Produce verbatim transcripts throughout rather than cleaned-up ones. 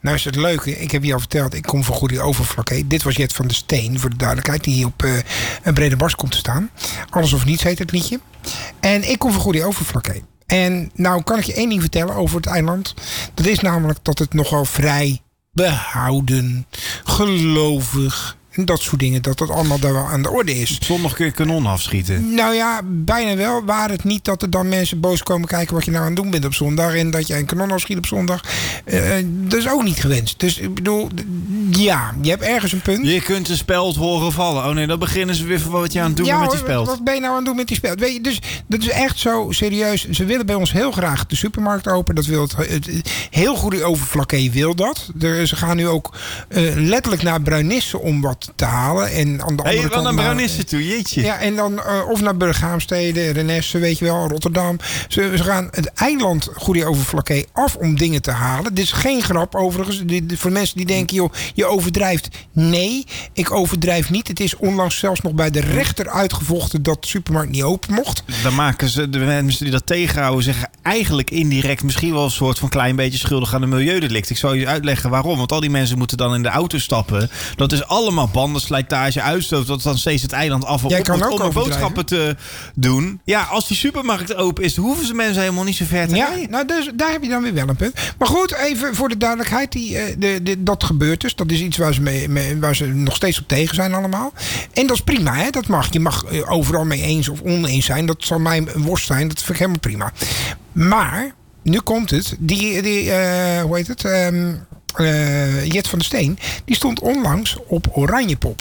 Nou is het leuke, ik heb je al verteld, ik kom van Goede Overflakkee. Dit was Jet van der Steen, voor de duidelijkheid, die hier op uh, een brede bars komt te staan. Alles of niets heet het liedje. En ik kom van Goede Overflakkee. En nou kan ik je één ding vertellen over het eiland. Dat is namelijk dat het nogal vrij behouden, gelovig en dat soort dingen, dat dat allemaal daar wel aan de orde is. Zondag kun je kanon afschieten. Nou ja, bijna wel. Waar het niet dat er dan mensen boos komen kijken wat je nou aan het doen bent op zondag en dat je een kanon afschiet op zondag. Uh, dat is ook niet gewenst. Dus ik bedoel, ja, je hebt ergens een punt. Je kunt een speld horen vallen. Oh nee, dan beginnen ze weer van wat je aan het doen ja, bent met die speld. Wat ben je nou aan het doen met die speld? Weet je, dus dat is echt zo serieus. Ze willen bij ons heel graag de supermarkt open. Dat wil het, het heel Goede Overflakkee wil dat. Er, ze gaan nu ook uh, letterlijk naar Bruinisse om wat te halen. En aan de hey, andere kant naar Bruinisse toe, jeetje. Ja, en dan uh, of naar Burghaamstede, Renesse, weet je wel, Rotterdam. Ze, ze gaan het eiland Goede Overflakkee af om dingen te halen. Dit is geen grap overigens. Die, die, voor mensen die denken, joh, je overdrijft. Nee, ik overdrijf niet. Het is onlangs zelfs nog bij de rechter uitgevochten dat de supermarkt niet open mocht. Dan maken ze, de mensen die dat tegenhouden, zeggen eigenlijk indirect misschien wel een soort van klein beetje schuldig aan de milieudelict. Ik zal je uitleggen waarom. Want al die mensen moeten dan in de auto stappen. Dat is allemaal bandenslijtage, uitstoot. Dat dan steeds het eiland af en op moet om er boodschappen te doen. Ja, als die supermarkt open is, hoeven ze mensen helemaal niet zo ver te ja, rijden. Nou, dus, daar heb je dan weer wel een punt. Maar goed, even voor de duidelijkheid. Die, de, de, dat gebeurt dus. Dat is iets waar ze, mee, mee, waar ze nog steeds op tegen zijn allemaal. En dat is prima, hè? Dat mag. Je mag overal mee eens of oneens zijn. Dat zal mij een worst zijn. Dat vind ik helemaal prima. Maar, nu komt het. Die, die uh, hoe heet het? Um, uh, Jet van der Steen. Die stond onlangs op Oranjepop.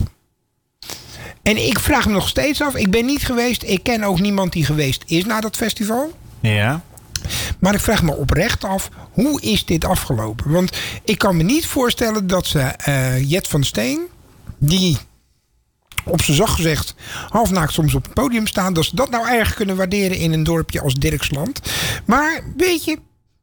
En ik vraag me nog steeds af. Ik ben niet geweest. Ik ken ook niemand die geweest is naar dat festival. Ja. Maar ik vraag me oprecht af. Hoe is dit afgelopen? Want ik kan me niet voorstellen dat ze uh, Jet van der Steen, die op z'n zacht gezegd halfnaakt soms op het podium staan, dat ze dat nou erg kunnen waarderen in een dorpje als Dirksland. Maar weet je,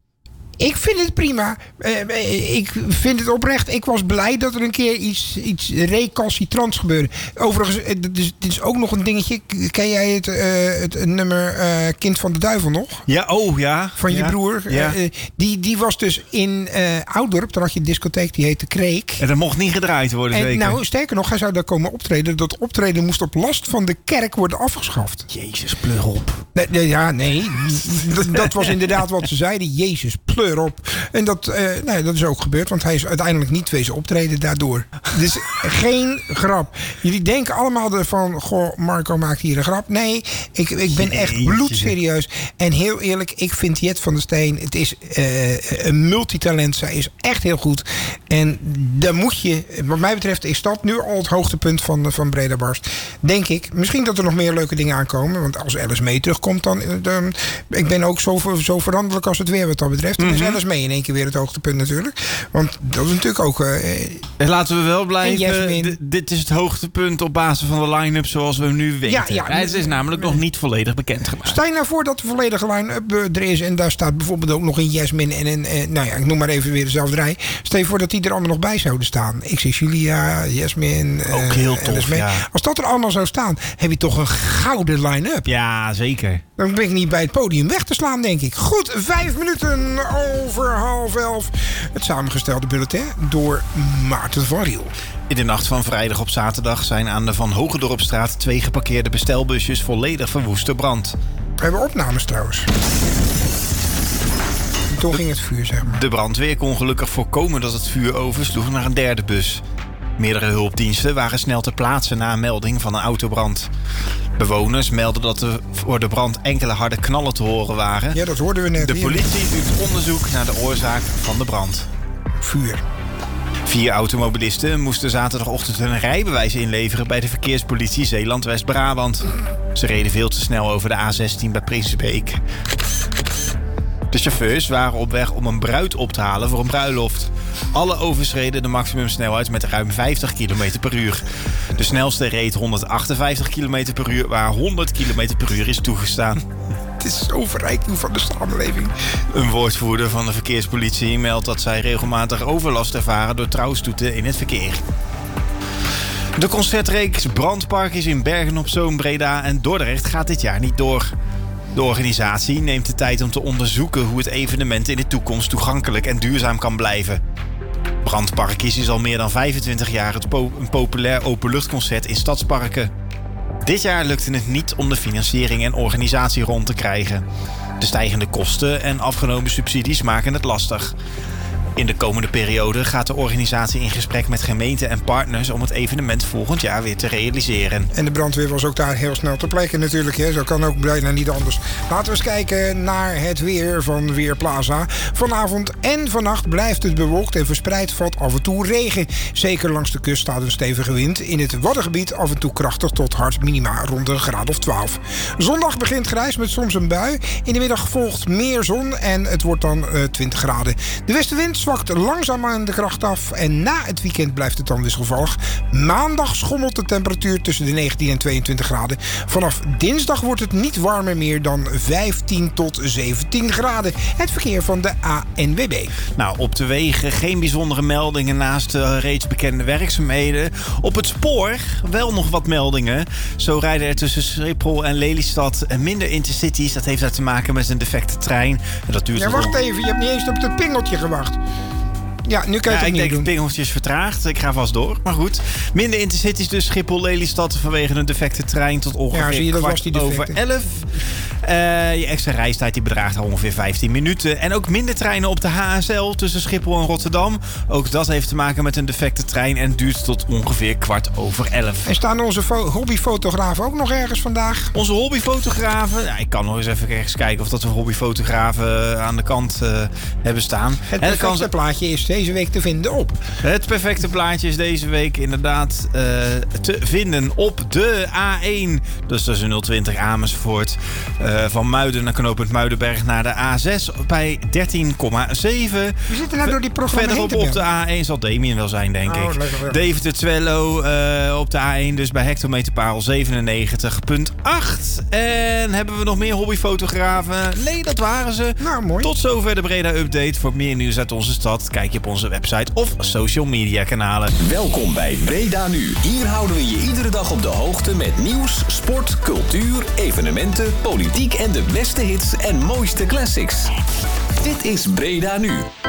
ik vind het prima. Uh, ik vind het oprecht. Ik was blij dat er een keer iets, iets recalcitrants gebeurde. Overigens, dit is, dit is ook nog een dingetje. Ken jij het, uh, het nummer uh, Kind van de Duivel nog? Ja, oh ja. Van je ja, broer. Ja. Uh, die, die was dus in uh, Ouddorp. Daar had je een discotheek, die heette Kreek. En dat mocht niet gedraaid worden, en, zeker? Nou, sterker nog, hij zou daar komen optreden. Dat optreden moest op last van de kerk worden afgeschaft. Jezus, pleur op. Nee, nee, ja, nee. dat, dat was inderdaad wat ze zeiden. Jezus, pleur op. En dat, uh, nee, dat is ook gebeurd. Want hij is uiteindelijk niet wezen optreden daardoor. Dus geen grap. Jullie denken allemaal van, goh, Marco maakt hier een grap. Nee, ik, ik ben echt bloedserieus. En heel eerlijk, ik vind Jet van der Steen, het is uh, een multitalent. Zij is echt heel goed. En daar moet je, wat mij betreft, is dat nu al het hoogtepunt van, van Breda Barst. Denk ik. Misschien dat er nog meer leuke dingen aankomen. Want als Alice May terugkomt, dan, dan ik ben ook zo, zo veranderlijk als het weer wat dat betreft. Dan is mm-hmm. Alice May in één keer weer het hoogtepunt natuurlijk. Want dat is natuurlijk ook... Uh, Laten we wel blijven. D- dit is het hoogtepunt op basis van de line-up zoals we hem nu weten. Ja, ja, het is namelijk nee. nog niet volledig bekendgemaakt. Stel je nou voor dat de volledige line-up uh, er is en daar staat bijvoorbeeld ook nog een Jasmine en een... Uh, nou ja, ik noem maar even weer dezelfde rij. Stel je voor dat die er allemaal nog bij zouden staan. Ik zeg Julia, Jasmine... Uh, ook heel tof, ja. Als dat er allemaal zou staan, heb je toch een gouden line-up. Ja, zeker. Dan ben ik niet bij het podium weg te slaan, denk ik. Goed, vijf minuten over half elf. Het samengestelde bulletin door Maarten van Riel. In de nacht van vrijdag op zaterdag zijn aan de Van Hogendorpstraat twee geparkeerde bestelbusjes volledig verwoest door brand. We hebben opnames trouwens. Toen ging het vuur, zeg maar. De brandweer kon gelukkig voorkomen dat het vuur oversloeg naar een derde bus. Meerdere hulpdiensten waren snel ter plaatse na een melding van een autobrand. Bewoners melden dat er voor de brand enkele harde knallen te horen waren. Ja, dat hoorden we net. De politie doet onderzoek naar de oorzaak van de brand. Vuur. Vier automobilisten moesten zaterdagochtend hun rijbewijs inleveren bij de verkeerspolitie Zeeland-West-Brabant. Ze reden veel te snel over de A zestien bij Prinsbeek. De chauffeurs waren op weg om een bruid op te halen voor een bruiloft. Alle overschreden de maximumsnelheid met ruim vijftig kilometer per uur. De snelste reed honderdachtenvijftig kilometer per uur, waar honderd kilometer per uur is toegestaan. Het is zo verrijking van de samenleving. Een woordvoerder van de verkeerspolitie meldt dat zij regelmatig overlast ervaren door trouwstoeten in het verkeer. De concertreeks Brandpark in Bergen-op-Zoom, Breda en Dordrecht gaat dit jaar niet door. De organisatie neemt de tijd om te onderzoeken hoe het evenement in de toekomst toegankelijk en duurzaam kan blijven. Brandparkjes is al meer dan vijfentwintig jaar het po- een populair openluchtconcert in stadsparken. Dit jaar lukte het niet om de financiering en organisatie rond te krijgen. De stijgende kosten en afgenomen subsidies maken het lastig. In de komende periode gaat de organisatie in gesprek met gemeenten en partners om het evenement volgend jaar weer te realiseren. En de brandweer was ook daar heel snel ter plekke natuurlijk. Hè. Zo kan ook bijna niet anders. Laten we eens kijken naar het weer van Weerplaza. Vanavond en vannacht blijft het bewolkt en verspreid valt af en toe regen. Zeker langs de kust staat een stevige wind. In het Waddengebied af en toe krachtig tot hard, minima rond een graad of twaalf. Zondag begint grijs met soms een bui. In de middag volgt meer zon en het wordt dan uh, twintig graden. De westenwind zwakt langzaam aan de kracht af en na het weekend blijft het dan wisselvallig. Maandag schommelt de temperatuur tussen de negentien en tweeëntwintig graden. Vanaf dinsdag wordt het niet warmer meer dan vijftien tot zeventien graden. Het verkeer van de A N W B. Nou, op de wegen geen bijzondere meldingen naast de reeds bekende werkzaamheden. Op het spoor wel nog wat meldingen. Zo rijden er tussen Schiphol en Lelystad minder intercities. Dat heeft daar te maken met een defecte trein. Dat duurt ja, wacht even, je hebt niet eens op het pingeltje gewacht. Ja, nu kan je ja, het ik denk doen. het pingeltje is vertraagd. Ik ga vast door. Maar goed. Minder intercities dus Schiphol-Lelystad vanwege een defecte trein tot ongeveer ja, zie je, dat was die kwart over elf. Uh, je extra reistijd die bedraagt ongeveer vijftien minuten. En ook minder treinen op de H S L tussen Schiphol en Rotterdam. Ook dat heeft te maken met een defecte trein en duurt tot ongeveer kwart over elf. En staan onze fo- hobbyfotografen ook nog ergens vandaag? Onze hobbyfotografen? Ja, ik kan nog eens even ergens kijken of dat we hobbyfotografen aan de kant uh, hebben staan. Het perfecte kan... plaatje is deze week te vinden op. Het perfecte plaatje is deze week inderdaad uh, te vinden op de A één. Dus dat is een nul twintig Amersfoort. Uh, van Muiden naar knooppunt Muidenberg naar de A zes bij dertien komma zeven. We zitten nou door die programma Verderop heen te op de A één zal Damien wel zijn, denk oh, ik. lekker, Deventer Twello uh, op de A één, dus bij hectometerpaal zevenennegentig komma acht. En hebben we nog meer hobbyfotografen? Nee, dat waren ze. Nou, mooi. Tot zover de Breda Update. Voor meer nieuws uit onze stad kijk je op onze website of social media kanalen. Welkom bij Breda Nu. Hier houden we je iedere dag op de hoogte met nieuws, sport, cultuur, evenementen, politiek en de beste hits en mooiste classics. Dit is Breda Nu.